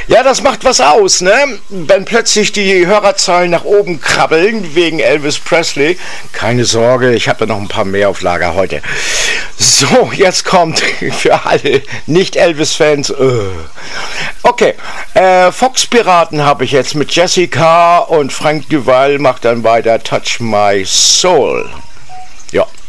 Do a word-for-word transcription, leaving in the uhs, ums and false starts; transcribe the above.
Ja, das macht was aus, ne? Wenn plötzlich die Hörerzahlen nach oben krabbeln wegen Elvis Presley. Keine Sorge, ich habe da noch ein paar mehr auf Lager heute. So, jetzt kommt für alle Nicht-Elvis-Fans. Uh. Okay, äh, Fox-Piraten habe ich jetzt mit Jessica und Frank Duval macht dann weiter Touch My Soul. Ja.